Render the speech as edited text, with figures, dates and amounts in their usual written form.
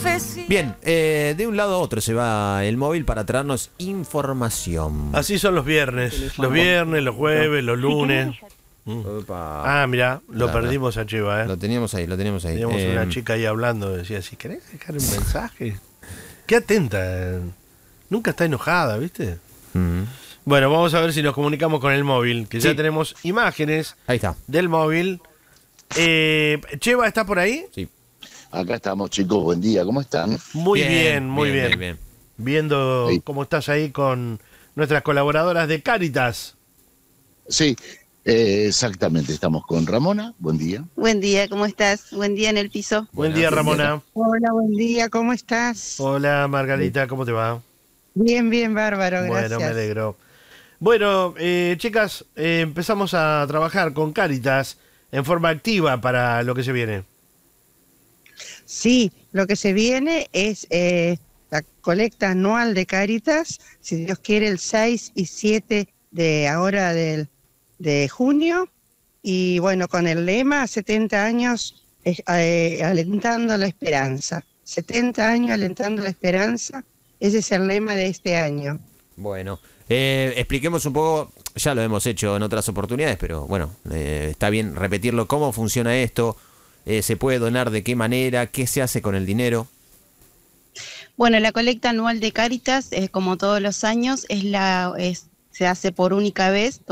Bien, de un lado a otro se va el móvil para traernos información. Así son los viernes. Los viernes, los jueves, los lunes. Opa. Mirá, lo Claro. perdimos a Cheva, Lo teníamos ahí. Teníamos una chica ahí hablando, decía, si querés dejar un mensaje. Qué atenta. Nunca está enojada, ¿viste? Bueno, vamos a ver si nos comunicamos con el móvil, que ya tenemos imágenes Ahí está. del móvil. Cheva, ¿está por ahí? Sí. Acá estamos, chicos, buen día, ¿cómo están? Muy bien, muy bien. bien. Viendo cómo estás ahí con nuestras colaboradoras de Cáritas. Sí, exactamente, estamos con Ramona, buen día. Buen día, ¿cómo estás? Buen día en el piso. Buen día, Ramona. Hola, buen día, ¿cómo estás? Hola, Margarita, ¿cómo te va? Bien, bien, bárbaro, gracias. Bueno, me alegro. Bueno, chicas, empezamos a trabajar con Cáritas en forma activa para lo que se viene. Sí, lo que se viene es la colecta anual de Cáritas, si Dios quiere, el 6 y 7 de ahora de junio. Y bueno, con el lema 70 años alentando la esperanza. 70 años alentando la esperanza, ese es el lema de este año. Bueno, expliquemos un poco, ya lo hemos hecho en otras oportunidades, pero bueno, está bien repetirlo. ¿Cómo funciona esto? ¿Se puede donar de qué manera? ¿Qué se hace con el dinero? Bueno, la colecta anual de Cáritas, como todos los años, se hace por única vez.